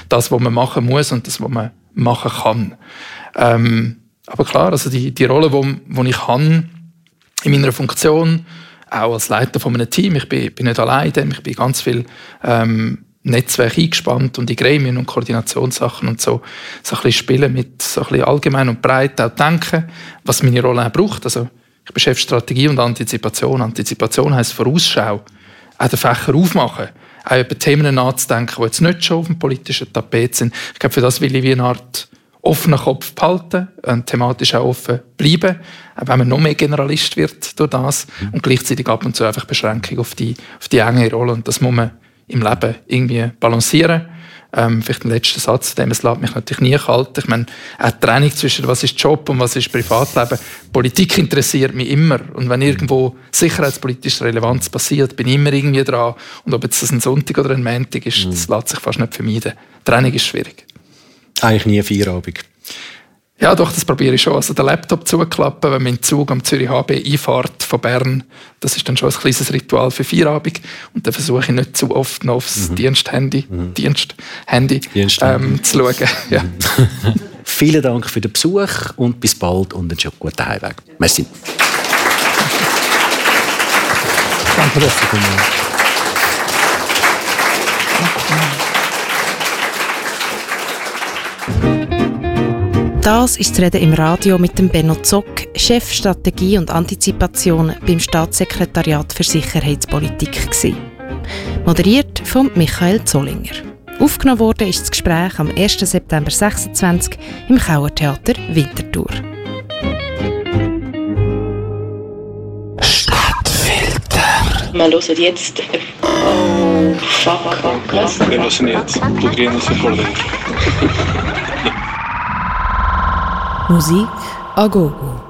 das, was man machen muss und das, was man machen kann. Aber klar, also die Rolle, die ich habe in meiner Funktion, auch als Leiter von einem Team, ich bin nicht allein, ich bin ganz viel Netzwerk eingespannt und in Gremien und Koordinationssachen und so ein bisschen spielen mit so ein bisschen allgemein und breit auch denken, was meine Rolle auch braucht. Also ich bin Chef Strategie und Antizipation. Antizipation heisst Vorausschau, auch den Fächer aufmachen, auch über Themen nachzudenken, die jetzt nicht schon auf dem politischen Tapet sind. Ich glaube, für das will ich wie eine Art offenen Kopf behalten, thematisch auch offen bleiben, auch wenn man noch mehr Generalist wird durch das und gleichzeitig ab und zu einfach Beschränkung auf die enge Rolle. Und das muss man im Leben irgendwie balancieren. Vielleicht ein letzter Satz, dem es lässt mich natürlich nie kalt. Ich meine, auch die Trennung zwischen was ist Job und was ist Privatleben. Politik interessiert mich immer. Und wenn irgendwo sicherheitspolitische Relevanz passiert, bin ich immer irgendwie dran. Und ob jetzt das ein Sonntag oder ein Montag ist, das lässt sich fast nicht vermeiden. Die Trennung ist schwierig. Eigentlich nie Feierabend. Ja, doch, das probiere ich schon. Also den Laptop zuklappen, wenn man in den Zug am Zürich HB einfährt von Bern, das ist dann schon ein kleines Ritual für Feierabend. Und dann versuche ich nicht zu oft noch aufs Diensthandy zu schauen. Ja. Vielen Dank für den Besuch und bis bald und einen schönen guten Heimweg. Merci. Danke, dass du Das ist das Reden im Radio mit dem Benno Zock, Chef Strategie und Antizipation beim Staatssekretariat für Sicherheitspolitik gewesen. Moderiert von Michael Zollinger. Aufgenommen wurde ist das Gespräch am 1. September 26 im Kauertheater Winterthur. Stadtfilter. Wir hören jetzt. Oh, fuck. Was? Wir hören jetzt. Du kriegst es vor dir. Musik a gogo.